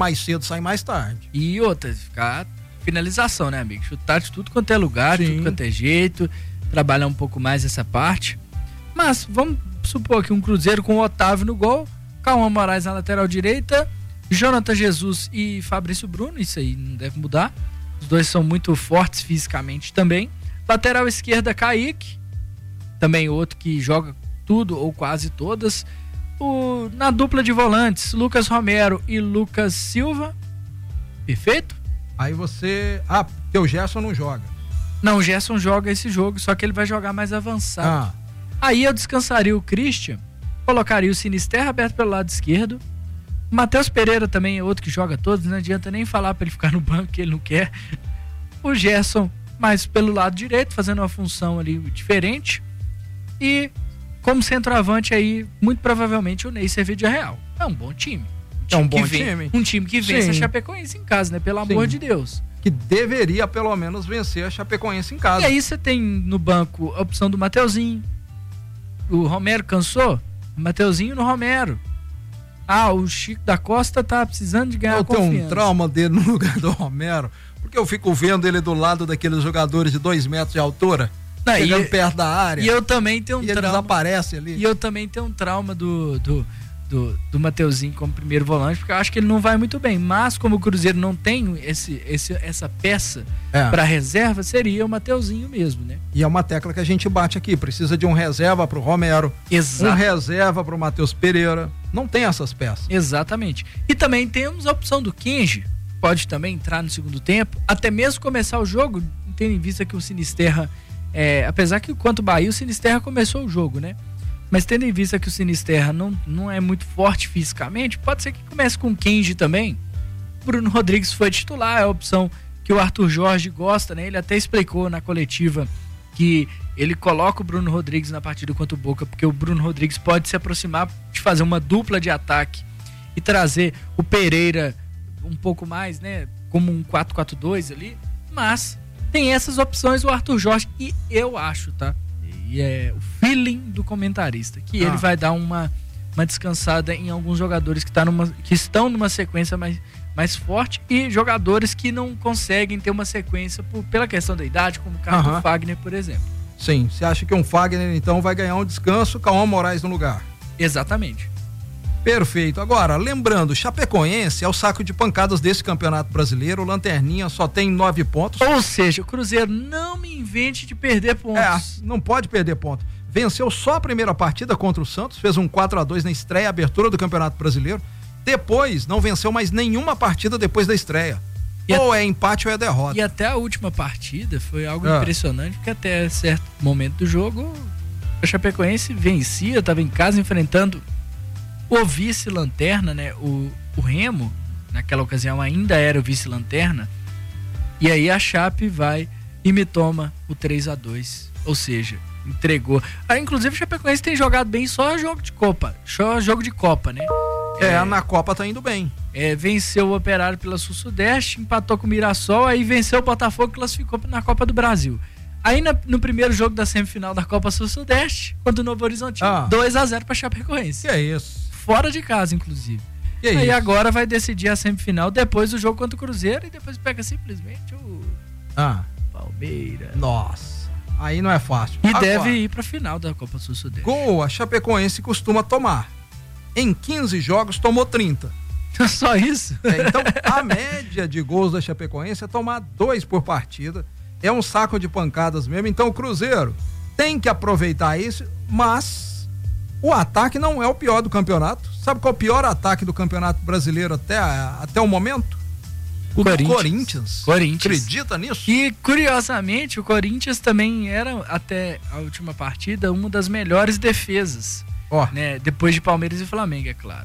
mais cedo, sai mais tarde. E outra, ficar finalização, né, amigo? Chutar de tudo quanto é lugar, de tudo quanto é jeito, trabalhar um pouco mais essa parte. Mas vamos supor que um Cruzeiro com o Otávio no gol, Cauã Moraes na lateral direita, Jonathan Jesus e Fabrício Bruno, isso aí não deve mudar. Os dois são muito fortes fisicamente também. Lateral esquerda, Kaique, também outro que joga tudo ou quase todas. Na dupla de volantes, Lucas Romero e Lucas Silva. Perfeito? Aí você... porque o Gerson não joga. Não, o Gerson joga esse jogo, só que ele vai jogar mais avançado. Aí eu descansaria o Christian, colocaria o Sinisterra aberto pelo lado esquerdo. O Matheus Pereira também é outro que joga todos, não adianta nem falar pra ele ficar no banco, que ele não quer. O Gerson mais pelo lado direito, fazendo uma função ali diferente. E como centroavante aí, muito provavelmente o Ney Servídia Real. É um bom time. Um time que vence a Chapecoense em casa, né? Pelo amor de Deus. Que deveria pelo menos vencer a Chapecoense em casa. E aí você tem no banco a opção do Mateuzinho. O Romero cansou? O Mateuzinho no Romero. O Chico da Costa tá precisando de ganhar confiança. Eu tenho um trauma dele no lugar do Romero, porque eu fico vendo ele do lado daqueles jogadores de 2 metros de altura, chegando perto da área. E eu também tenho um trauma. Ele desaparece ali. E eu também tenho um trauma do Mateuzinho como primeiro volante, porque eu acho que ele não vai muito bem. Mas como o Cruzeiro não tem essa peça para reserva, seria o Mateuzinho mesmo, né? E é uma tecla que a gente bate aqui. Precisa de um reserva pro Romero. Exato. Um reserva pro Matheus Pereira. Não tem essas peças. Exatamente. E também temos a opção do Kenji. Pode também entrar no segundo tempo. Até mesmo começar o jogo, tendo em vista que o Sinisterra... apesar que quanto o Bahia, o Sinisterra começou o jogo, né? Mas tendo em vista que o Sinisterra não é muito forte fisicamente, pode ser que comece com o Kenji também. Bruno Rodrigues foi titular, é a opção que o Arthur Jorge gosta, né? Ele até explicou na coletiva que ele coloca o Bruno Rodrigues na partida contra o Boca, porque o Bruno Rodrigues pode se aproximar de fazer uma dupla de ataque e trazer o Pereira um pouco mais, né? Como um 4-4-2 ali. Mas tem essas opções o Arthur Jorge, e eu acho, tá? E é o feeling do comentarista, que ele vai dar uma descansada em alguns jogadores que estão numa sequência mais forte, e jogadores que não conseguem ter uma sequência pela questão da idade, como o caso do Fagner, por exemplo. Sim, você acha que um Fagner então vai ganhar um descanso, Cauã Moraes no lugar? Exatamente. Perfeito. Agora, lembrando, Chapecoense é o saco de pancadas desse Campeonato Brasileiro. O Lanterninha só tem 9 pontos. Ou seja, o Cruzeiro não me invente de perder pontos. Não pode perder pontos. Venceu só a primeira partida contra o Santos, fez um 4-2 na estreia, abertura do Campeonato Brasileiro. Depois, não venceu mais nenhuma partida depois da estreia. Ou é empate ou é derrota. E até a última partida foi algo impressionante, porque até certo momento do jogo, a Chapecoense vencia, estava em casa enfrentando o vice-lanterna, né? O Remo, naquela ocasião ainda era o vice-lanterna. E aí a Chape vai e me toma o 3-2. Ou seja, entregou. Inclusive o Chapecoense tem jogado bem só jogo de Copa. Só jogo de Copa, né? Na Copa tá indo bem. Venceu o Operário pela Sul-Sudeste, empatou com o Mirassol, aí venceu o Botafogo e classificou na Copa do Brasil. Aí no primeiro jogo da semifinal da Copa Sul-Sudeste, contra o Novo Horizontino, 2-0 pra Chapecoense. Que é isso? Fora de casa, inclusive. Aí agora vai decidir a semifinal depois do jogo contra o Cruzeiro, e depois pega simplesmente o Palmeiras. Nossa, aí não é fácil. E deve ir pra final da Copa Sul-Sudeste. Gol, a Chapecoense costuma tomar. Em 15 jogos tomou 30. Só isso? Então a média de gols da Chapecoense é tomar 2 por partida. É um saco de pancadas mesmo. Então o Cruzeiro tem que aproveitar isso, mas o ataque não é o pior do campeonato. Sabe qual é o pior ataque do Campeonato Brasileiro até o momento? O Corinthians. Acredita nisso? E curiosamente o Corinthians também era, até a última partida, uma das melhores defesas, né? Depois de Palmeiras e Flamengo, é claro.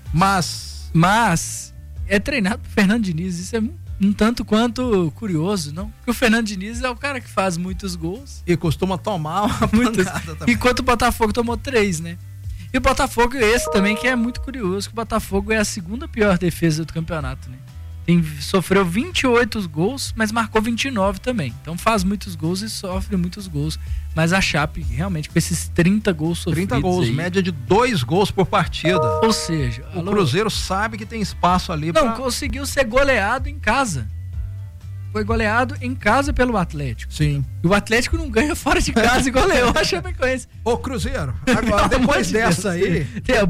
Mas é treinado por Fernando Diniz. Isso é um tanto quanto curioso, não? Porque o Fernando Diniz é o cara que faz muitos gols e costuma tomar uma pancada também. Enquanto o Botafogo tomou 3, né? E o Botafogo, esse também que é muito curioso, que o Botafogo é a segunda pior defesa do campeonato, né? Sofreu 28 gols, mas marcou 29 também. Então faz muitos gols e sofre muitos gols. Mas a Chape, realmente, com esses 30 gols sofridos 30 gols, aí, média de 2 gols por partida. Ou seja, o Cruzeiro sabe que tem espaço ali não conseguiu ser goleado em casa. Foi goleado em casa pelo Atlético. Sim. E o Atlético não ganha fora de casa e goleou a Chapecoense. Ô Cruzeiro, agora depois dessa aí,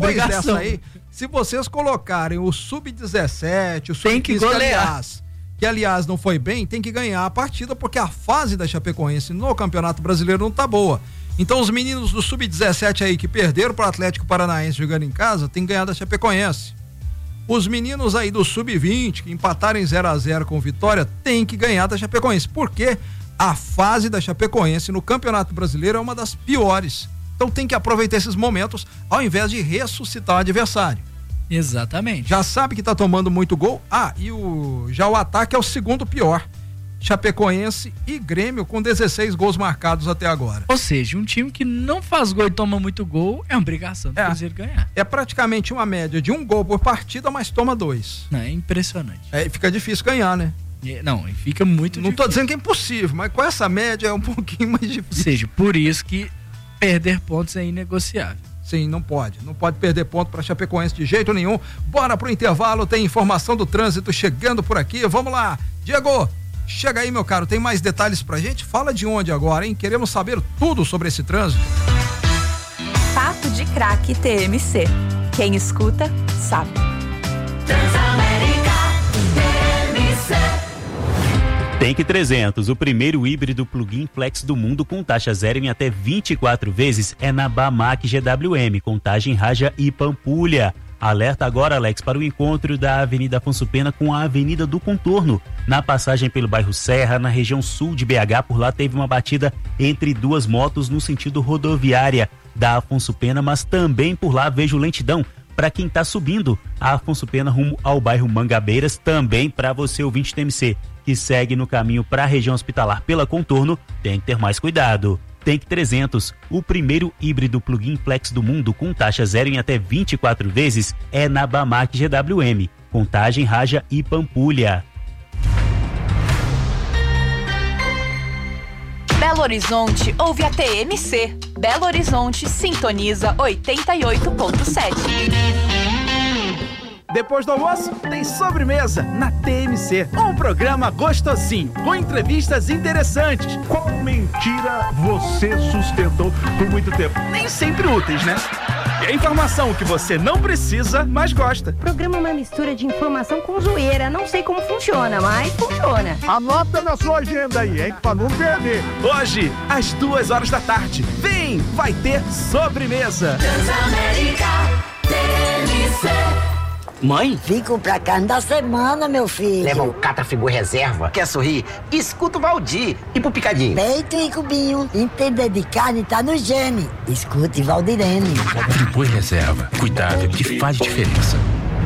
se vocês colocarem o Sub-17, o Sub-15, que aliás não foi bem, tem que ganhar a partida, porque a fase da Chapecoense no Campeonato Brasileiro não tá boa. Então os meninos do Sub-17 aí que perderam para o Atlético Paranaense jogando em casa, tem que ganhar da Chapecoense. Os meninos aí do Sub-20 que empatarem 0-0 com Vitória, tem que ganhar da Chapecoense, porque a fase da Chapecoense no Campeonato Brasileiro é uma das piores. Então tem que aproveitar esses momentos ao invés de ressuscitar o adversário. Exatamente. Já sabe que tá tomando muito gol. Já o ataque é o segundo pior. Chapecoense e Grêmio com 16 gols marcados até agora. Ou seja, um time que não faz gol e toma muito gol é uma obrigação do Cruzeiro ganhar. É praticamente uma média de 1 gol por partida, mas toma 2. Não, é impressionante. Fica difícil ganhar, né? Não, fica muito difícil. Não tô dizendo que é impossível, mas com essa média é um pouquinho mais difícil. Ou seja, por isso que perder pontos é inegociável. Sim, não pode perder ponto para Chapecoense de jeito nenhum. Bora pro intervalo, tem informação do trânsito chegando por aqui, vamos lá. Diego, chega aí, meu caro, tem mais detalhes pra gente? Fala de onde agora, hein? Queremos saber tudo sobre esse trânsito. Papo de Craque TMC. Quem escuta, sabe. Transamérica TMC. Tank 300, o primeiro híbrido plug-in flex do mundo com taxa zero em até 24 vezes é na Bamac GWM, Contagem, Raja e Pampulha. Alerta agora, Alex, para o encontro da Avenida Afonso Pena com a Avenida do Contorno. Na passagem pelo bairro Serra, na região sul de BH, por lá teve uma batida entre duas motos no sentido rodoviária da Afonso Pena, mas também por lá vejo lentidão para quem está subindo a Afonso Pena rumo ao bairro Mangabeiras, também para você, ouvinte TMC, que segue no caminho para a região hospitalar pela Contorno, tem que ter mais cuidado. Tank 300, o primeiro híbrido plug-in flex do mundo com taxa zero em até 24 vezes é na Bamac GWM, Contagem, Raja e Pampulha. Belo Horizonte ouve a TMC. Belo Horizonte sintoniza 88.7. Depois do almoço, tem sobremesa na TMC. Um programa gostosinho, com entrevistas interessantes. Qual mentira você sustentou por muito tempo? Nem sempre úteis, né? E a informação que você não precisa, mas gosta. O programa é uma mistura de informação com zoeira. Não sei como funciona, mas funciona. Anota na sua agenda aí, hein? Pra não perder. Hoje, às 14h. Vem, vai ter sobremesa. Transamérica TMC. Mãe? Fico pra carne da semana, meu filho. Leva o Catrafigor Reserva. Quer sorrir? Escuta o Valdir. E pro Picadinho? Peito e cubinho. Entender de carne tá no gene. Escute Valdirene. Friboi Reserva. Cuidado que faz diferença.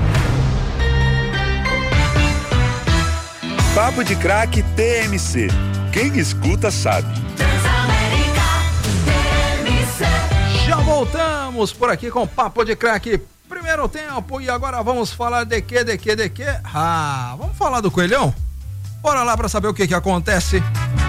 Papo de Craque TMC. Quem escuta sabe. Transamérica TMC. Já voltamos por aqui com Papo de Craque. Primeiro tempo, e agora vamos falar de quê? Vamos falar do Coelhão? Bora lá para saber o que acontece.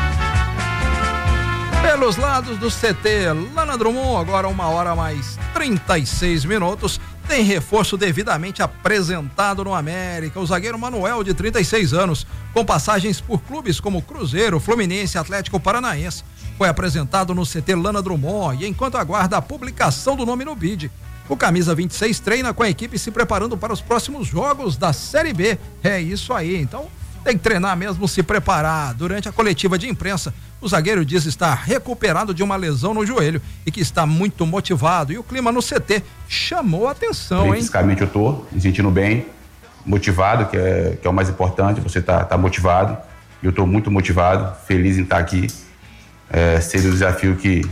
Pelos lados do CT Lana Drummond, agora 1h mais 36 minutos, tem reforço devidamente apresentado no América. O zagueiro Manuel, de 36 anos, com passagens por clubes como Cruzeiro, Fluminense e Atlético Paranaense, foi apresentado no CT Lana Drummond e enquanto aguarda a publicação do nome no BID, o camisa 26 treina com a equipe se preparando para os próximos jogos da Série B. É isso aí, então tem que treinar mesmo, se preparar. Durante a coletiva de imprensa, o zagueiro diz estar recuperado de uma lesão no joelho e que está muito motivado. E o clima no CT chamou a atenção, hein? Fisicamente eu tô me sentindo bem, motivado, que é o mais importante, você tá motivado. Eu tô muito motivado, feliz em estar aqui. Seria o desafio que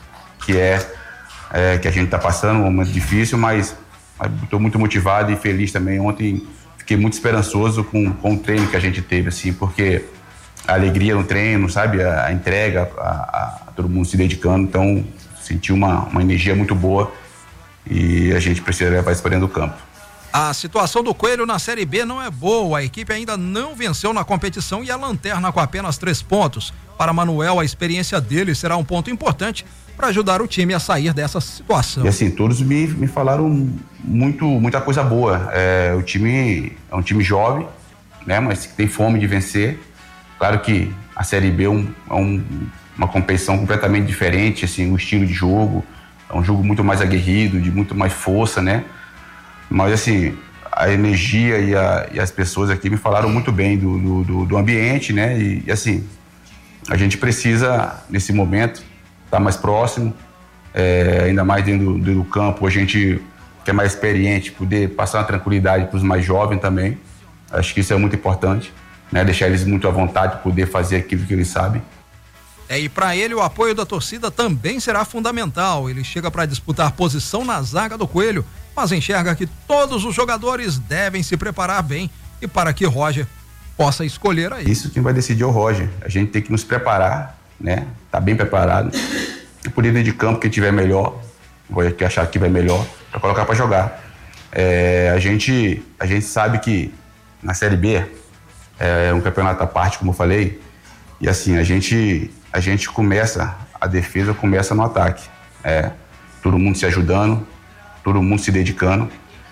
a gente está passando, um momento difícil, mas estou muito motivado e feliz também. Ontem fiquei muito esperançoso com o treino que a gente teve, assim, porque a alegria no treino, sabe, a entrega, todo mundo se dedicando, então senti uma energia muito boa e a gente precisa levar isso para dentro do campo. A situação do Coelho na Série B não é boa. A equipe ainda não venceu na competição e é lanterna com apenas 3 pontos. Para Manuel, a experiência dele será um ponto importante para ajudar o time a sair dessa situação. E assim, todos me falaram muita coisa boa. O time é um time jovem, né, mas que tem fome de vencer. Claro que a Série B é uma competição completamente diferente, assim, o estilo de jogo. É um jogo muito mais aguerrido, de muito mais força, né? Mas assim, a energia e as pessoas aqui me falaram muito bem do ambiente, né? E assim, a gente precisa, nesse momento, estar mais próximo, ainda mais dentro do campo, a gente que é mais experiente, poder passar uma tranquilidade para os mais jovens também. Acho que isso é muito importante, né? Deixar eles muito à vontade de poder fazer aquilo que eles sabem. E para ele o apoio da torcida também será fundamental. Ele chega para disputar posição na zaga do Coelho, mas enxerga que todos os jogadores devem se preparar bem e para que Roger possa escolher aí. Isso quem vai decidir é o Roger. A gente tem que nos preparar, né? Tá bem preparado. E por dentro de campo, quem tiver melhor, o Roger que achar que vai melhor, para colocar para jogar. A gente sabe que na Série B é um campeonato à parte, como eu falei, e assim, a gente começa, a defesa começa no ataque. Todo mundo se ajudando, todo mundo se dedicando,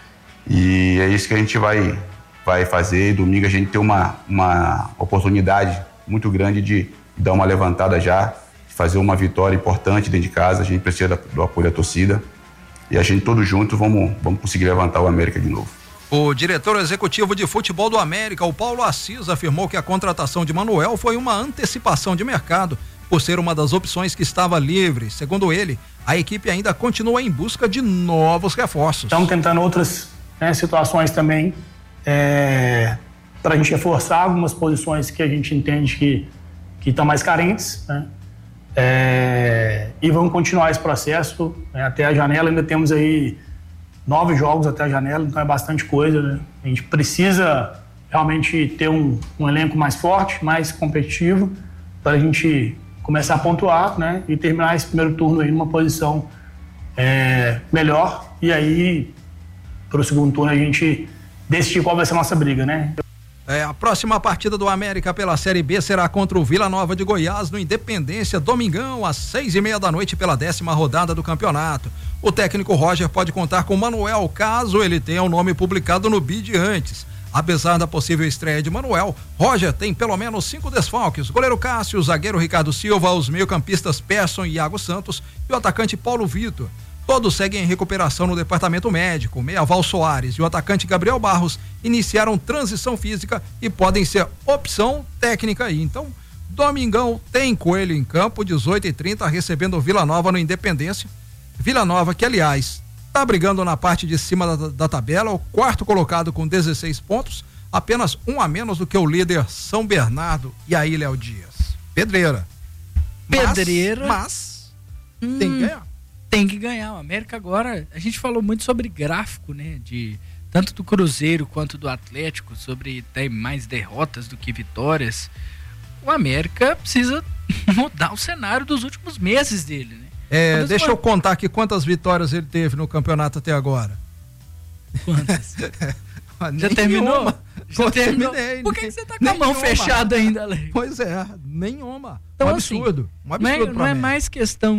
e é isso que a gente vai fazer. Domingo a gente tem uma oportunidade muito grande de dar uma levantada já, de fazer uma vitória importante dentro de casa. A gente precisa do apoio da torcida, e a gente todos juntos vamos conseguir levantar o América de novo. O diretor executivo de futebol do América, o Paulo Assis, afirmou que a contratação de Manuel foi uma antecipação de mercado, por ser uma das opções que estava livre. Segundo ele, a equipe ainda continua em busca de novos reforços. Estamos tentando outras situações também, para a gente reforçar algumas posições que a gente entende que estão mais carentes, né? E vamos continuar esse processo, né? Até a janela. Ainda temos aí 9 jogos até a janela, então é bastante coisa, né? A gente precisa realmente ter um elenco mais forte, mais competitivo, para a gente começar a pontuar, né? E terminar esse primeiro turno aí numa posição melhor, e aí para o segundo turno a gente decidir qual vai ser a nossa briga, né? A próxima partida do América pela Série B será contra o Vila Nova de Goiás, no Independência, domingão, às 6:30 da noite, pela 10ª rodada do campeonato. O técnico Roger pode contar com Manuel, caso ele tenha o nome publicado no BID antes. Apesar da possível estreia de Manuel, Roger tem pelo menos 5 desfalques: goleiro Cássio, o zagueiro Ricardo Silva, os meio-campistas Persson e Iago Santos e o atacante Paulo Vitor. Todos seguem em recuperação no departamento médico. O meia Val Soares e o atacante Gabriel Barros iniciaram transição física e podem ser opção técnica aí. Então, domingão tem Coelho em campo, 18h30, recebendo o Vila Nova no Independência. Vila Nova que, aliás, está brigando na parte de cima da tabela, o 4º colocado com 16 pontos, apenas 1 a menos do que o líder São Bernardo. E aí, Léo Dias? Pedreira. Mas tem que ganhar. Tem que ganhar. O América agora, a gente falou muito sobre gráfico, né? Tanto do Cruzeiro quanto do Atlético, sobre ter mais derrotas do que vitórias. O América precisa mudar o cenário dos últimos meses dele, né? Deixa eu contar aqui quantas vitórias ele teve no campeonato até agora. Quantas? Já terminou? Já terminou? Terminei. Por que você tá com a mão fechada ainda, Alex? Pois é, nenhuma. Então, absurdo. Assim, um absurdo não é mais questão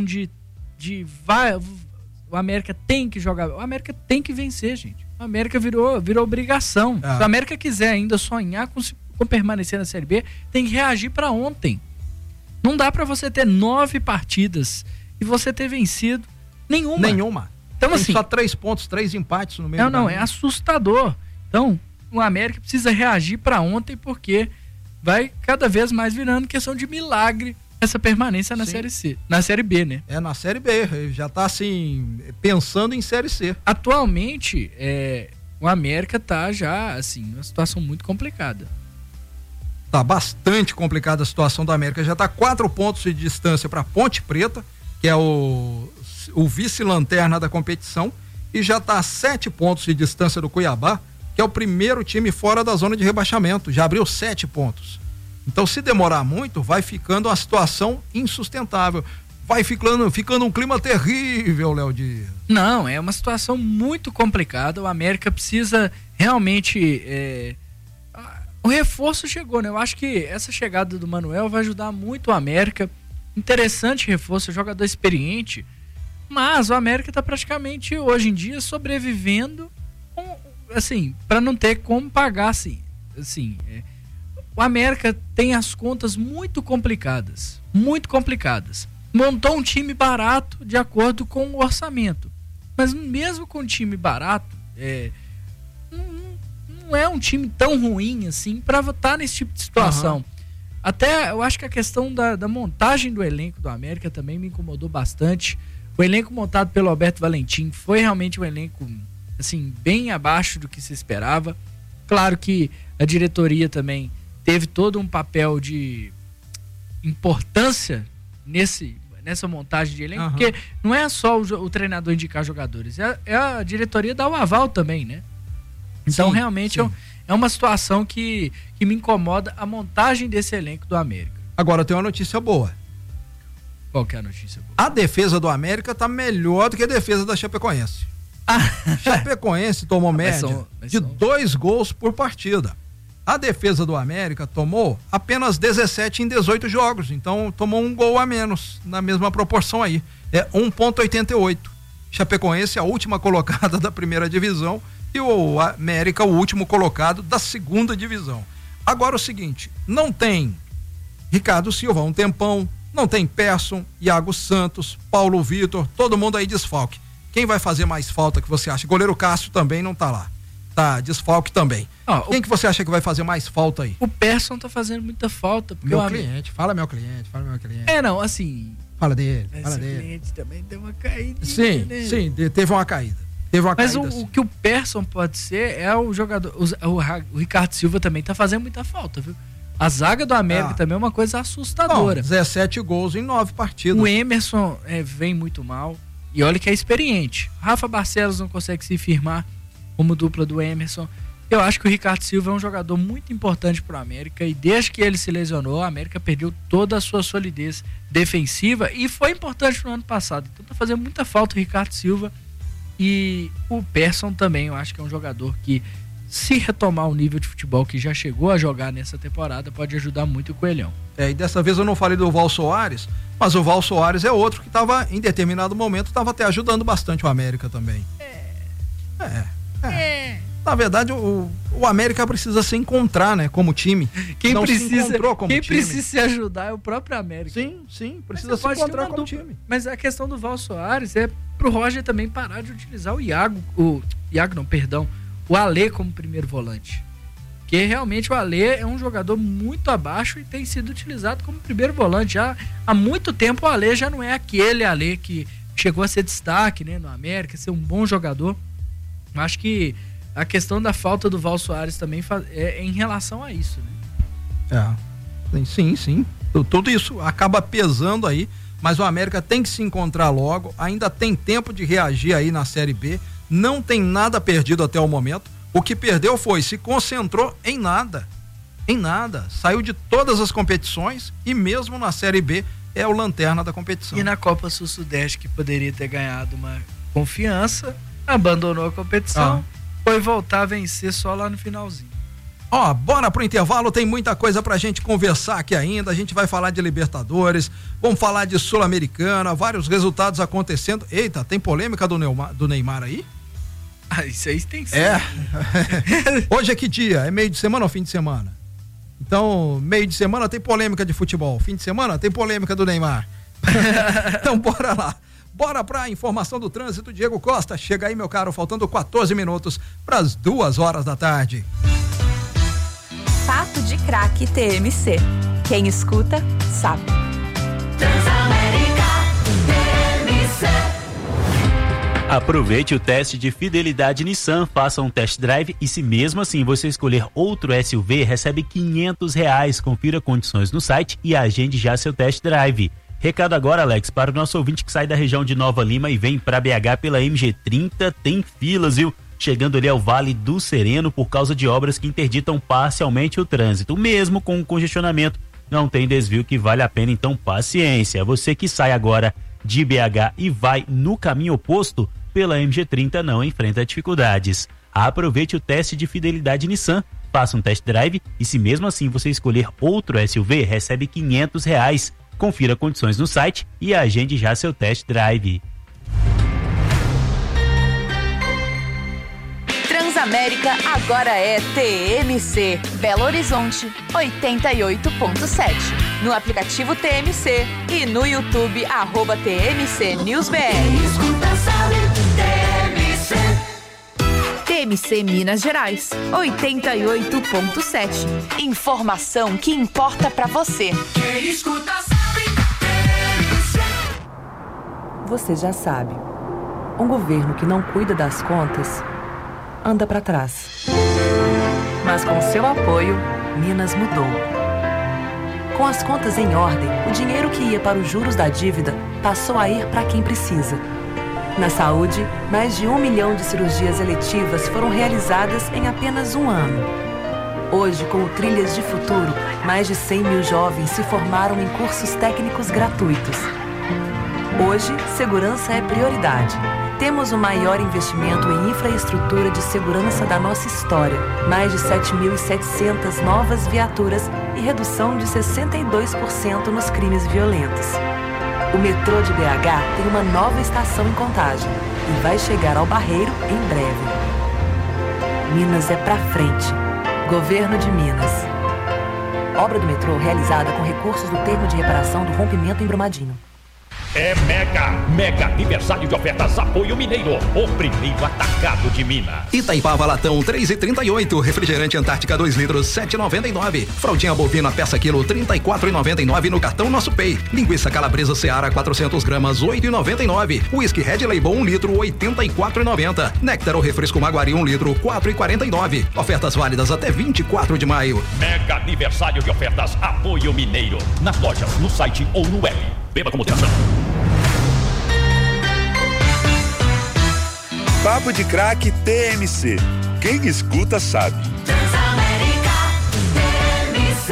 o América tem que jogar, o América tem que vencer, gente. O América virou obrigação. Se o América quiser ainda sonhar com permanecer na Série B, tem que reagir para ontem. Não dá para você ter 9 partidas e você ter vencido nenhuma. Então, tem assim, só 3 pontos, 3 empates no meio. Não, é assustador. Então, o América precisa reagir para ontem, porque vai cada vez mais virando questão de milagre essa permanência na Série C, na Série B, né? Na Série B, já tá assim, pensando em Série C. Atualmente, o América tá já, assim, numa situação muito complicada. Tá bastante complicada a situação do América, já tá 4 pontos de distância para Ponte Preta, que é o vice-lanterna da competição, e já tá a 7 pontos de distância do Cuiabá, que é o primeiro time fora da zona de rebaixamento, já abriu 7 pontos. Então, se demorar muito, vai ficando uma situação insustentável. vai ficando um clima terrível, Léo Dias. Não, é uma situação muito complicada. O América precisa realmente... O reforço chegou, né? Eu acho que essa chegada do Manuel vai ajudar muito o América. Interessante reforço, jogador experiente. Mas o América está praticamente, hoje em dia, sobrevivendo, para não ter como pagar, assim. O América tem as contas muito complicadas. Muito complicadas. Montou um time barato de acordo com o orçamento. Mas mesmo com um time barato, não é um time tão ruim assim para estar nesse tipo de situação. Até eu acho que a questão da montagem do elenco do América também me incomodou bastante. O elenco montado pelo Alberto Valentim foi realmente um elenco assim, bem abaixo do que se esperava. Claro que a diretoria também teve todo um papel de importância nessa montagem de elenco, porque não é só o treinador indicar jogadores, é a diretoria dar o aval também, né? Então, realmente é uma situação que me incomoda a montagem desse elenco do América. Agora tem uma notícia boa. Qual que é a notícia boa? A defesa do América tá melhor do que a defesa da Chapecoense. Chapecoense tomou média de 2 gols por partida. A defesa do América tomou apenas 17 em 18 jogos, então tomou 1 gol a menos, na mesma proporção aí. É 1,88. Chapecoense, a última colocada da primeira divisão, e o América, o último colocado da segunda divisão. Agora o seguinte, não tem Ricardo Silva, um tempão, não tem Persson, Iago Santos, Paulo Vitor, todo mundo aí desfalque. Quem vai fazer mais falta que você acha? Goleiro Cássio também não tá lá. Tá, desfalque também. Quem que você acha que vai fazer mais falta aí? O Persson tá fazendo muita falta. Meu cliente. Não, assim... Fala dele. Cliente também deu uma caída. Sim, teve uma caída. Mas o que o Persson pode ser é o jogador... O Ricardo Silva também tá fazendo muita falta, viu? A zaga do América também é uma coisa assustadora. 17 gols em 9 partidas. O Emerson vem muito mal. E olha que é experiente. Rafa Barcelos não consegue se firmar como dupla do Emerson. Eu acho que o Ricardo Silva é um jogador muito importante para o América, e desde que ele se lesionou, a América perdeu toda a sua solidez defensiva, e foi importante no ano passado. Então tá fazendo muita falta o Ricardo Silva, e o Persson também. Eu acho que é um jogador que, se retomar o nível de futebol que já chegou a jogar nessa temporada, pode ajudar muito o Coelhão. E dessa vez eu não falei do Val Soares, mas o Val Soares é outro que estava, em determinado momento, estava até ajudando bastante o América também. Na verdade, o América precisa se encontrar, né, como time. Quem precisa se ajudar é o próprio América. Sim, precisa se encontrar como time. Mas a questão do Val Soares é pro Roger também parar de utilizar o Alê como primeiro volante. Porque realmente o Alê é um jogador muito abaixo e tem sido utilizado como primeiro volante. Já há muito tempo o Alê já não é aquele Alê que chegou a ser destaque, né, no América, ser um bom jogador. Acho que a questão da falta do Val Soares também é em relação a isso, né? Sim. Tudo isso acaba pesando aí, mas o América tem que se encontrar logo, ainda tem tempo de reagir aí na Série B, não tem nada perdido até o momento. O que perdeu se concentrou em nada, saiu de todas as competições, e mesmo na Série B é o lanterna da competição. E na Copa Sul-Sudeste, que poderia ter ganhado uma confiança, abandonou a competição, foi voltar a vencer só lá no finalzinho. Bora pro intervalo, tem muita coisa pra gente conversar aqui ainda. A gente vai falar de Libertadores, vamos falar de Sul-Americana, vários resultados acontecendo. Eita, tem polêmica do Neymar aí? Isso aí tem que ser. Hoje é que dia? É meio de semana ou fim de semana? Então, meio de semana tem polêmica de futebol, fim de semana tem polêmica do Neymar. Então bora lá. Bora pra informação do trânsito, Diego Costa. Chega aí, meu caro, faltando 14 minutos para as 2h da tarde. Papo de Craque TMC. Quem escuta, sabe. Transamérica TMC. Aproveite o teste de fidelidade Nissan, faça um test drive e, se mesmo assim você escolher outro SUV, recebe R$500. Confira condições no site e agende já seu test drive. Recado agora, Alex, para o nosso ouvinte que sai da região de Nova Lima e vem para BH pela MG30, tem filas, viu? Chegando ali ao Vale do Sereno por causa de obras que interditam parcialmente o trânsito. Mesmo com o congestionamento, não tem desvio que vale a pena, então paciência. Você que sai agora de BH e vai no caminho oposto, pela MG30 não enfrenta dificuldades. Aproveite o teste de fidelidade Nissan, faça um test drive e se mesmo assim você escolher outro SUV, recebe R$500. Confira condições no site e agende já seu test drive. Transamérica agora é TMC. Belo Horizonte 88.7. No aplicativo TMC e no YouTube @TMC News BR. TMC Minas Gerais 88.7. Informação que importa pra você. Quem escuta sabe. TMC. Você já sabe. Um governo que não cuida das contas anda para trás. Mas com seu apoio, Minas mudou. Com as contas em ordem, o dinheiro que ia para os juros da dívida passou a ir para quem precisa. Na saúde, mais de 1 milhão de cirurgias eletivas foram realizadas em apenas um ano. Hoje, com o Trilhas de Futuro, mais de 100 mil jovens se formaram em cursos técnicos gratuitos. Hoje, segurança é prioridade. Temos o maior investimento em infraestrutura de segurança da nossa história. Mais de 7.700 novas viaturas e redução de 62% nos crimes violentos. O metrô de BH tem uma nova estação em Contagem e vai chegar ao Barreiro em breve. Minas é pra frente. Governo de Minas. Obra do metrô realizada com recursos do termo de reparação do rompimento em Brumadinho. É mega aniversário de ofertas Apoio Mineiro, o primeiro atacado de Minas. Itaipava Latão 3,38, refrigerante Antártica 2 litros 7,99, fraldinha bovina peça quilo 34,99 no cartão Nosso Pay, linguiça calabresa Seara 400 gramas 8,99, whisky Red Label 1 litro 84,90, néctar ou refresco Maguari 1 litro 4,49. Ofertas válidas até 24 de maio. Mega aniversário de ofertas Apoio Mineiro, nas lojas, no site ou no web. Beba com moderação. Papo de Craque TMC. Quem escuta sabe. Transamérica TMC.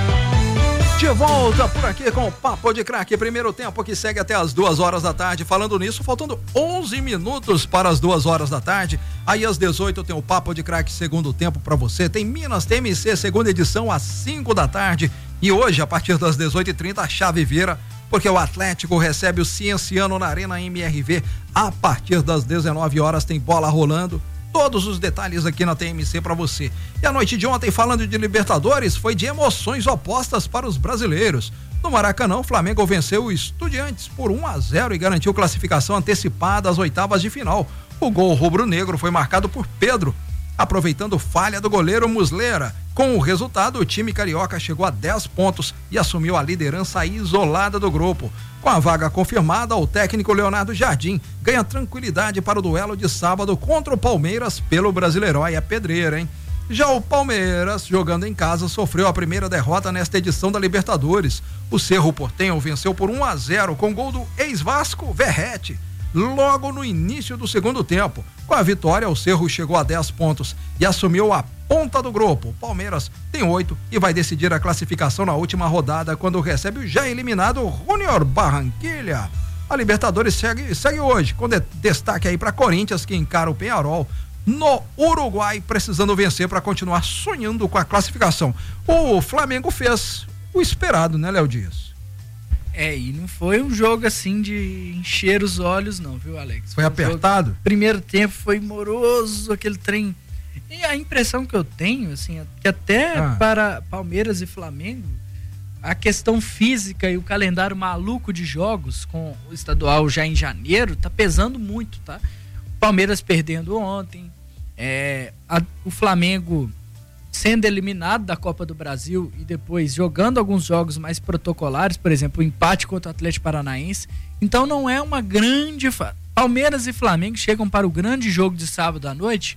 De volta por aqui com o Papo de Craque, primeiro tempo que segue até as 2 horas da tarde. Falando nisso, faltando 11 minutos para as 2 horas da tarde. Aí às 18 tem o Papo de Craque segundo tempo para você. Tem Minas TMC segunda edição às 5 da tarde. E hoje, a partir das 18h30, a chave vira, porque o Atlético recebe o Cienciano na Arena MRV. A partir das 19 horas tem bola rolando. Todos os detalhes aqui na TMC para você. E a noite de ontem, falando de Libertadores, foi de emoções opostas para os brasileiros. No Maracanã, o Flamengo venceu o Estudiantes por 1-0 e garantiu classificação antecipada às oitavas de final. O gol rubro-negro foi marcado por Pedro, aproveitando falha do goleiro Muslera. Com o resultado, o time carioca chegou a 10 pontos e assumiu a liderança isolada do grupo. Com a vaga confirmada, o técnico Leonardo Jardim ganha tranquilidade para o duelo de sábado contra o Palmeiras pelo Brasileirão. Aí é pedreira, hein? Já o Palmeiras, jogando em casa, sofreu a primeira derrota nesta edição da Libertadores. O Cerro Porteño venceu por 1-0 com gol do ex-Vasco Verratti, logo no início do segundo tempo. Com a vitória, o Cerro chegou a 10 pontos e assumiu a ponta do grupo. O Palmeiras tem 8 e vai decidir a classificação na última rodada, quando recebe o já eliminado Junior Barranquilla. A Libertadores segue hoje, com destaque aí para Corinthians, que encara o Peñarol no Uruguai, precisando vencer para continuar sonhando com a classificação. O Flamengo fez o esperado, né, Léo Dias? E não foi um jogo assim de encher os olhos, não, viu, Alex? Foi apertado? Primeiro tempo foi moroso, aquele trem. E a impressão que eu tenho, assim, que até para Palmeiras e Flamengo, a questão física e o calendário maluco de jogos, com o estadual já em janeiro, tá pesando muito, tá? Palmeiras perdendo ontem, o Flamengo sendo eliminado da Copa do Brasil e depois jogando alguns jogos mais protocolares, por exemplo, o empate contra o Atlético Paranaense. Então não é uma grande... Palmeiras e Flamengo chegam para o grande jogo de sábado à noite,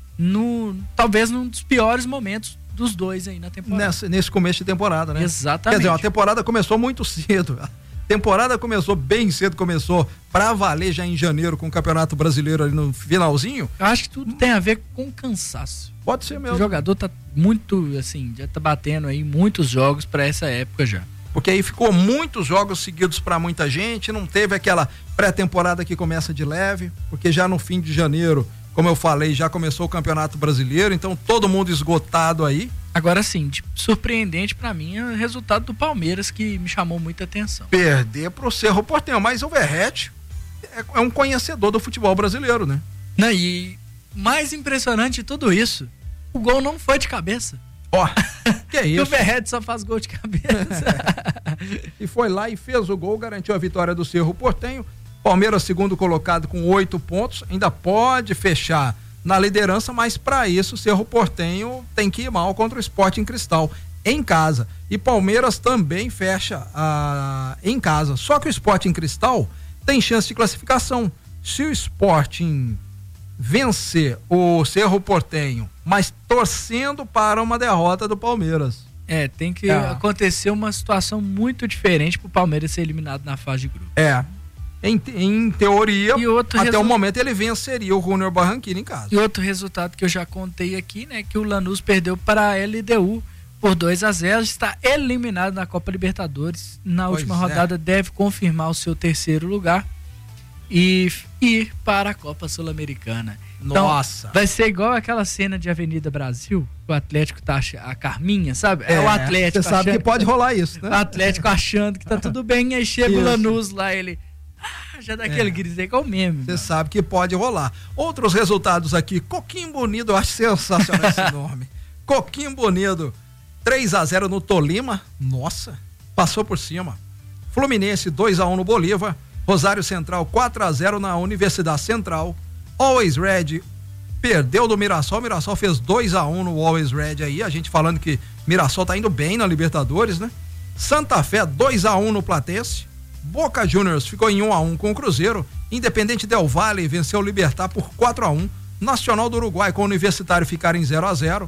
talvez num dos piores momentos dos dois aí na temporada. Nesse começo de temporada, né? Exatamente. Quer dizer, a temporada começou muito cedo. temporada começou bem cedo, começou pra valer já em janeiro com o Campeonato Brasileiro ali no finalzinho. Eu acho que tudo tem a ver com cansaço. Pode ser mesmo. O jogador tá muito, assim, já tá batendo aí muitos jogos pra essa época já. Porque aí ficou muitos jogos seguidos pra muita gente, não teve aquela pré-temporada que começa de leve, porque já no fim de janeiro, como eu falei, já começou o Campeonato Brasileiro, então todo mundo esgotado aí. Agora sim, surpreendente pra mim é o resultado do Palmeiras, que me chamou muita atenção. Perder pro Cerro Porteño, mas o Verratti é um conhecedor do futebol brasileiro, né? Não, e mais impressionante de tudo isso, o gol não foi de cabeça. Ó, que é isso? O Verratti só faz gol de cabeça. E foi lá e fez o gol, garantiu a vitória do Cerro Porteño. Palmeiras, segundo colocado com 8 pontos, ainda pode fechar na liderança, mas para isso o Cerro Porteño tem que ir mal contra o Sporting Cristal em casa. E Palmeiras também fecha em casa. Só que o Sporting Cristal tem chance de classificação. Se o Sporting vencer o Cerro Porteño, mas torcendo para uma derrota do Palmeiras. Tem que acontecer uma situação muito diferente pro Palmeiras ser eliminado na fase de grupo. Em teoria, até o momento ele venceria o Junior Barranquilla em casa. E outro resultado que eu já contei aqui, né, que o Lanús perdeu para a LDU por 2-0, está eliminado na Copa Libertadores. Na última rodada deve confirmar o seu terceiro lugar e ir para a Copa Sul-Americana. Nossa! Então, vai ser igual aquela cena de Avenida Brasil, o Atlético tá a Carminha, sabe? É o Atlético. Você sabe que pode rolar isso, né? O Atlético achando que tá tudo bem, aí chega o Lanús lá, ele já dá aquele grito, é igual meme. Você sabe que pode rolar. Outros resultados aqui, Coquimbo Unido, eu acho sensacional esse nome. Coquimbo Unido, 3-0 no Tolima, nossa, passou por cima. Fluminense, 2-1 no Bolívar. Rosário Central, 4-0 na Universidade Central. Always Red perdeu do Mirassol. O Mirassol fez 2-1 no Always Red aí. A gente falando que Mirassol tá indo bem na Libertadores, né? Santa Fé, 2-1 no Platense. Boca Juniors ficou em 1-1 com o Cruzeiro. Independente Del Valle venceu o Libertad por 4-1. Nacional do Uruguai com o Universitário ficaram em 0-0.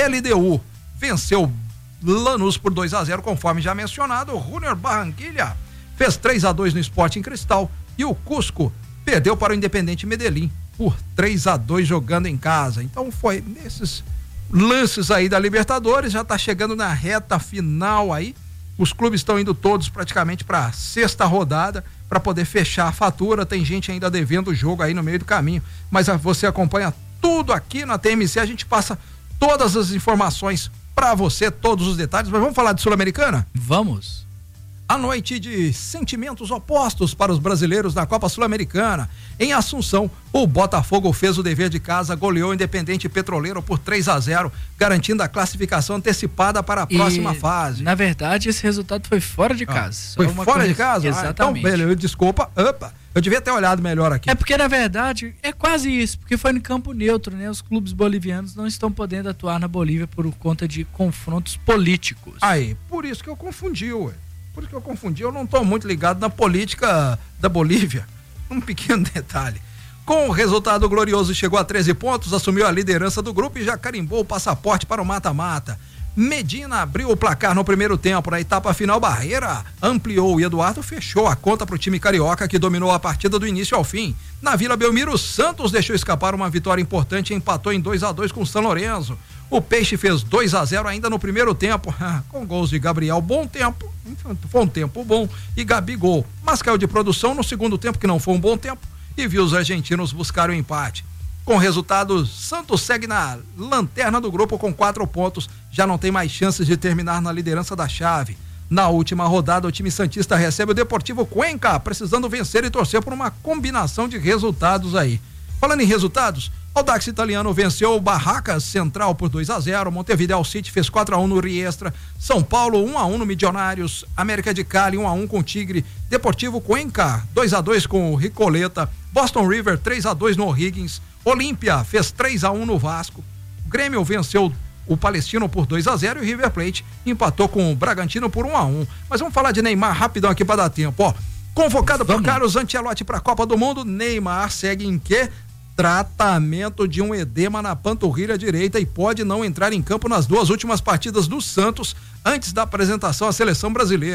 LDU venceu Lanús por 2-0, conforme já mencionado. O Junior Barranquilla fez 3-2 no Sporting Cristal. E o Cusco perdeu para o Independente Medellín por 3-2 jogando em casa. Então foi nesses lances aí da Libertadores, já tá chegando na reta final aí. Os clubes estão indo todos praticamente para a sexta rodada para poder fechar a fatura. Tem gente ainda devendo o jogo aí no meio do caminho, mas você acompanha tudo aqui na TMC, a gente passa todas as informações para você, todos os detalhes. Mas vamos falar de Sul-Americana? Vamos. A noite de sentimentos opostos para os brasileiros na Copa Sul-Americana. Em Assunção, o Botafogo fez o dever de casa, goleou o Independente Petroleiro por 3-0, garantindo a classificação antecipada para a próxima fase. Na verdade, esse resultado foi fora de casa. Foi fora de casa? Exatamente. Então, beleza, desculpa. Eu devia ter olhado melhor aqui. É porque, na verdade, é quase isso, porque foi no campo neutro, né? Os clubes bolivianos não estão podendo atuar na Bolívia por conta de confrontos políticos. Aí, por isso que eu confundi, ué. Por isso que eu confundi, eu não estou muito ligado na política da Bolívia. Um pequeno detalhe. Com o resultado, o Glorioso chegou a 13 pontos, assumiu a liderança do grupo e já carimbou o passaporte para o mata-mata. Medina abriu o placar no primeiro tempo. Na etapa final, Barreira ampliou e Eduardo fechou a conta para o time carioca, que dominou a partida do início ao fim. Na Vila Belmiro, Santos deixou escapar uma vitória importante e empatou em 2-2 com o São Lourenço. O Peixe fez 2-0 ainda no primeiro tempo, com gols de Gabriel. Bom tempo, foi um tempo bom, e Gabigol. Mas caiu de produção no segundo tempo, que não foi um bom tempo, e viu os argentinos buscarem o empate. Com o resultado, Santos segue na lanterna do grupo com 4 pontos, já não tem mais chances de terminar na liderança da chave. Na última rodada, o time santista recebe o Deportivo Cuenca, precisando vencer e torcer por uma combinação de resultados aí. Falando em resultados, o Audax Italiano venceu o Barracas Central por 2-0, Montevideo City fez 4-1 no Riestra, São Paulo 1-1 no Milionários, América de Cali 1-1 com o Tigre, Deportivo Cuenca 2-2 com o Ricoleta, Boston River 3-2 no O'Higgins, Olímpia fez 3-1 no Vasco, o Grêmio venceu o Palestino por 2-0 e o River Plate empatou com o Bragantino por 1-1. Mas vamos falar de Neymar rapidão aqui para dar tempo, ó. Convocado por Carlos Ancelotti para a Copa do Mundo, Neymar segue em quê? Tratamento de um edema na panturrilha direita e pode não entrar em campo nas 2 últimas partidas do Santos antes da apresentação à seleção brasileira.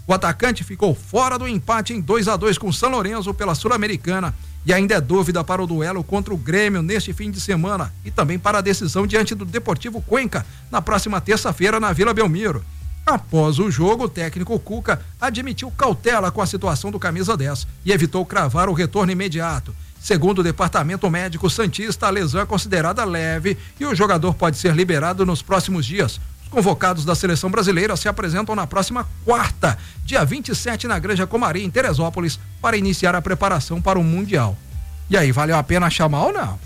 O atacante ficou fora do empate em 2-2 com o São Lourenço pela Sul-Americana e ainda é dúvida para o duelo contra o Grêmio neste fim de semana e também para a decisão diante do Deportivo Cuenca na próxima terça-feira na Vila Belmiro. Após o jogo, o técnico Cuca admitiu cautela com a situação do camisa 10 e evitou cravar o retorno imediato. Segundo o departamento médico santista, a lesão é considerada leve e o jogador pode ser liberado nos próximos dias. Os convocados da seleção brasileira se apresentam na próxima quarta, dia 27, na Granja Comari, em Teresópolis, para iniciar a preparação para o Mundial. E aí, valeu a pena chamar ou não?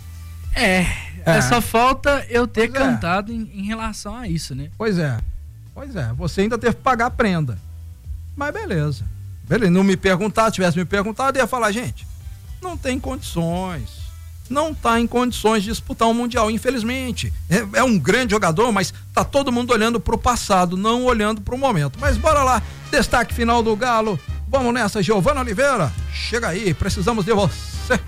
Só falta eu ter cantado em relação a isso, né? Pois é, você ainda teve que pagar a prenda. Mas beleza. Não me perguntar, tivesse me perguntado, eu ia falar, gente, não tem condições. Não está em condições de disputar um Mundial, infelizmente. É um grande jogador, mas tá todo mundo olhando pro passado, não olhando pro momento. Mas bora lá, destaque final do Galo. Vamos nessa, Giovana Oliveira. Chega aí, precisamos de você.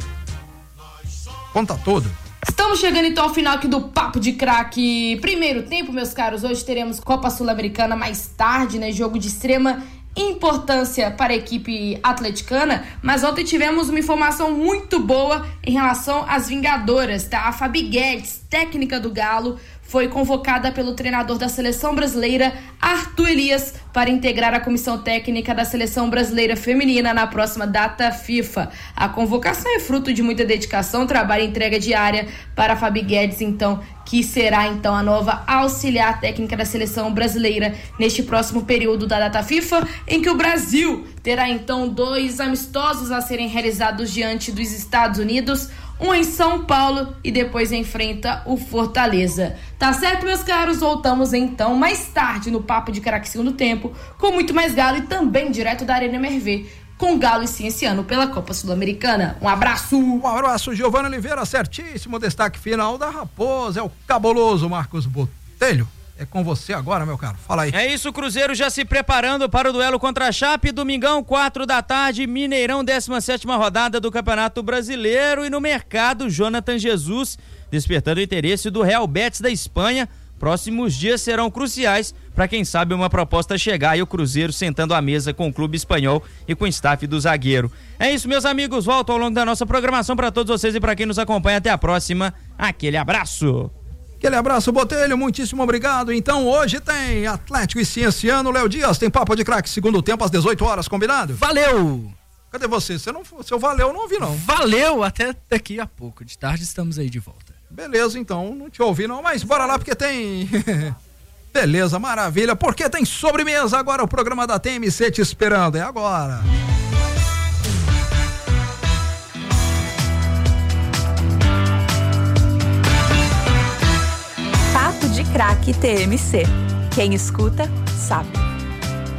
Conta tudo. Estamos chegando então ao final aqui do Papo de Craque. Primeiro tempo, meus caros. Hoje teremos Copa Sul-Americana mais tarde, né? Jogo de extrema importância para a equipe atleticana, mas ontem tivemos uma informação muito boa em relação às Vingadoras, tá? A Fabi Guedes, técnica do Galo, foi convocada pelo treinador da seleção brasileira, Arthur Elias, para integrar a comissão técnica da seleção brasileira feminina na próxima data FIFA. A convocação é fruto de muita dedicação, trabalho e entrega diária para a Fabi Guedes, então, que será então a nova auxiliar técnica da seleção brasileira neste próximo período da data FIFA, em que o Brasil terá então 2 amistosos a serem realizados diante dos Estados Unidos, um em São Paulo e depois enfrenta o Fortaleza. Tá certo, meus caros? Voltamos então mais tarde no Papo de Craque Segundo Tempo, com muito mais Galo e também direto da Arena MRV, com Galo e sim esse ano pela Copa Sul-Americana. Um abraço, Giovana Oliveira, certíssimo. Destaque final da Raposa, é o cabuloso Marcos Botelho. É com você agora, meu caro. Fala aí. É isso, o Cruzeiro já se preparando para o duelo contra a Chape, domingão, 4 da tarde, Mineirão, 17ª rodada do Campeonato Brasileiro. E no mercado, Jonathan Jesus, despertando o interesse do Real Betis da Espanha. Próximos dias serão cruciais para quem sabe uma proposta chegar e o Cruzeiro sentando à mesa com o clube espanhol e com o staff do zagueiro. É isso, meus amigos, volto ao longo da nossa programação para todos vocês e para quem nos acompanha. Até a próxima, aquele abraço. Aquele abraço, Botelho, muitíssimo obrigado. Então hoje tem Atlético e Cienciano, Léo Dias, tem Papo de Craque, segundo tempo às 18 horas, combinado? Valeu! Cadê você? Seu valeu, eu não ouvi não. Valeu, até daqui a pouco, de tarde estamos aí de volta. Beleza, então, não te ouvi não, mas bora lá porque tem... Beleza, maravilha, porque tem sobremesa agora, o programa da TMC te esperando, é agora. Papo de Craque TMC. Quem escuta, sabe.